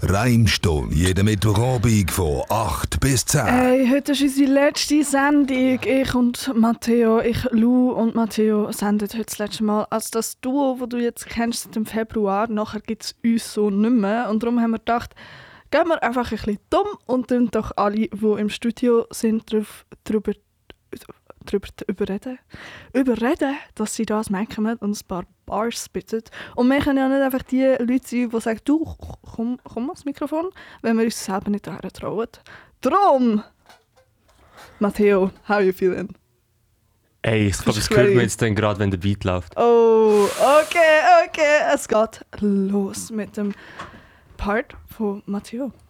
Reimstunde, jeden Mittwochabend von 8 bis 10. Hey, heute ist unsere letzte Sendung. Ich und Matteo, Lou und Matteo senden heute das letzte Mal als das Duo, das du jetzt kennst seit dem Februar. Nachher gibt es uns so nicht mehr. Und darum haben wir gedacht, gehen wir einfach ein bisschen dumm und tun doch alle, die im Studio sind, darüber reden, dass sie das merken und ein paar Bars spitten. Und wir können ja nicht einfach die Leute sein, die sagen, du, komm ans Mikrofon, wenn wir uns selber nicht daher trauen. Drum! Matteo, how are you feeling? Ey, ich glaube, das hört man jetzt dann gerade, wenn der Beat läuft. Oh, okay. Es geht los mit dem Part von Matteo.